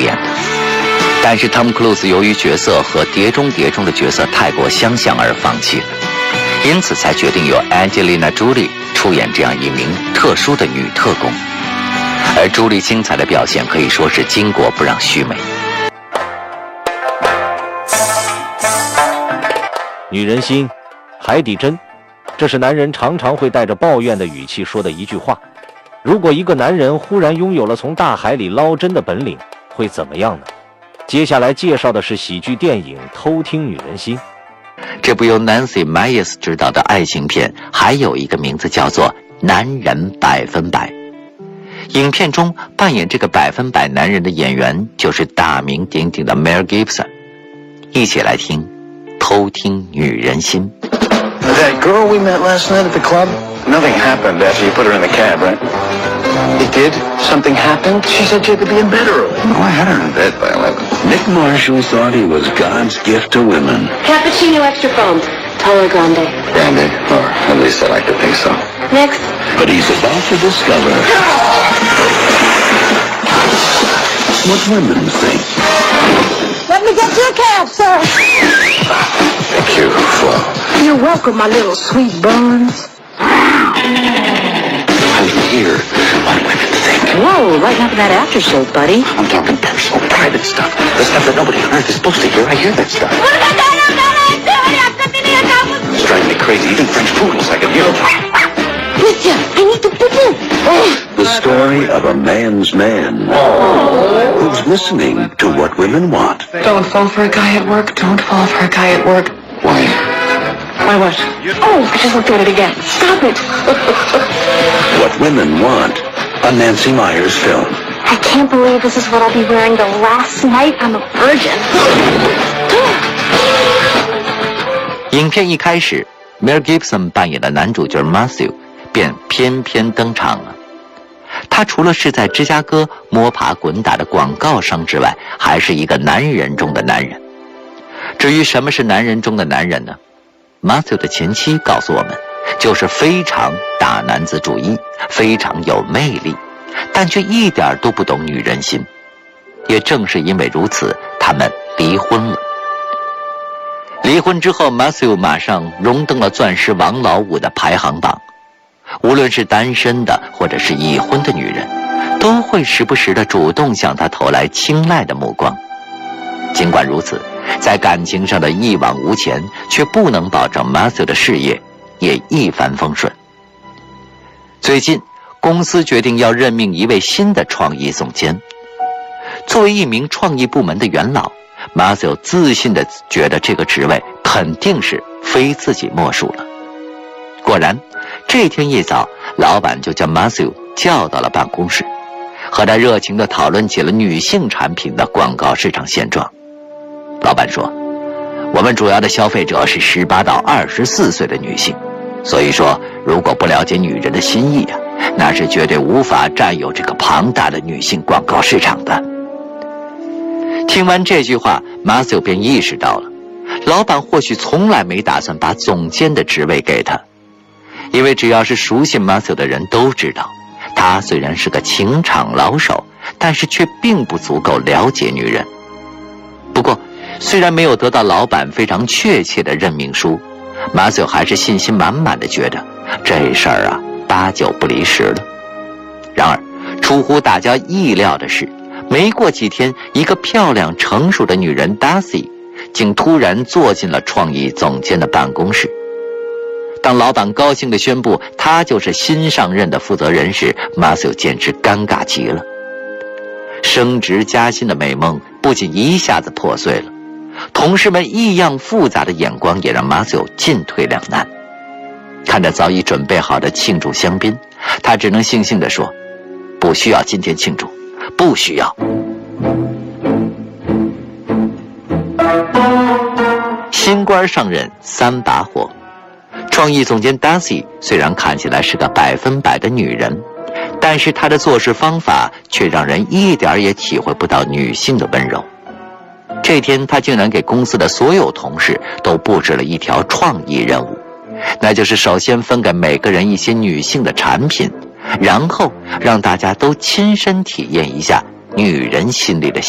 演的。但是汤姆·克鲁斯由于角色和《碟中谍》中的角色太过相像而放弃了，因此才决定由 Angelina Jolie 出演这样一名特殊的女特工。而朱莉精彩的表现可以说是巾帼不让须眉。 女人心，海底针，这是男人常常会带着抱怨的语气说的一句话。如果一个男人忽然拥有了从大海里捞针的本领，会怎么样呢？接下来介绍的是喜剧电影《偷听女人心》。 这部由 Nancy Meyers 执导的爱情片还有一个名字叫做《男人100%》。影片中扮演这个100%男人的演员就是大名鼎鼎的 Mel Gibson。一起来听《偷听女人心》。 That girl we met last night at the club? Nothing happened after you put her in the cab, right? It did? Something happened? She said you could be in bed early. No, I had her in bed by 11. Nick Marshall thought he was God's gift to women. Cappuccino extra foam. Tall or grande? Grande, or at least I like to think so. Next. But he's about to discover what women think. Let me get you a cab, sir. Thank you, Flo. You're welcome, my little sweet buns. I'm here. What women think. Whoa, lighten up that aftershave, buddy. I'm talking personal, private stuff. The stuff that nobody on earth is supposed to hear. I hear that stuff. It's driving me crazy. Even French poodles I can hear. Listen, I need to poo-poo. The story of a man's man who's listening to what women want. Don't fall for a guy at work. Don't fall for a guy at work. Why? Why what? Oh, I just looked at it again. Stop it. What women want. A Nancy Meyers film. I can't believe this is what I'll be wearing the last night I'm a virgin. 影片一开始 Mel Gibson 扮演的男主角 Matthew 便偏偏登场了。他除了是在芝加哥摸爬滚打的广告商之外，还是一个男人中的男人。至于什么是男人中的男人呢？ Matthew 的前妻告诉我们，就是非常大男子主义，非常有魅力，但却一点都不懂女人心。也正是因为如此，他们离婚了。离婚之后 Matthew 马上荣登了钻石王老五的排行榜。无论是单身的或者是已婚的女人，都会时不时地主动向他投来青睐的目光。尽管如此，在感情上的一往无前，却不能保证 Matthew 的事业也一帆风顺。最近公司决定要任命一位新的创意总监。作为一名创意部门的元老， Matthew 自信地觉得这个职位肯定是非自己莫属了。果然这天一早，老板就将 Matthew 叫到了办公室，和他热情地讨论起了女性产品的广告市场现状。老板说，我们主要的消费者是18到24岁的女性，所以说如果不了解女人的心意啊，那是绝对无法占有这个庞大的女性广告市场的。听完这句话， Matthew 便意识到了，老板或许从来没打算把总监的职位给他。因为只要是熟悉 Matthew 的人都知道，他虽然是个情场老手，但是却并不足够了解女人。不过虽然没有得到老板非常确切的任命书， Matthew 还是信心满满的觉得这事儿啊8、9不离10了。然而出乎大家意料的是，没过几天，一个漂亮成熟的女人 Darcy 竟突然坐进了创意总监的办公室。当老板高兴地宣布他就是新上任的负责人时， Matthew 简直尴尬极了。升职加薪的美梦不仅一下子破碎了，同事们异样复杂的眼光也让 Matthew 进退两难。看着早已准备好的庆祝香槟，他只能悻悻地说，不需要今天庆祝，不需要。新官上任3把火。创意总监 Darcy 虽然看起来是个100%的女人，但是她的做事方法却让人一点也体会不到女性的温柔。这天她竟然给公司的所有同事都布置了一条创意任务，那就是首先分给每个人一些女性的产品，然后让大家都亲身体验一下女人心里的